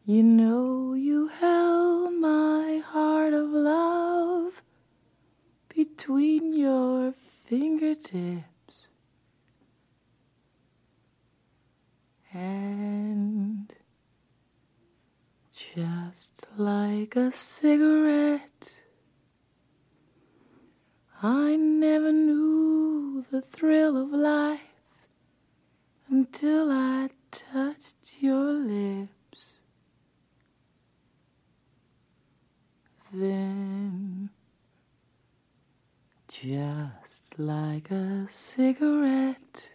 You know you held my heart of love between your fingertips, and just like a cigarette, I never knew the thrill of life until I touched your lips. Then, just like a cigarette,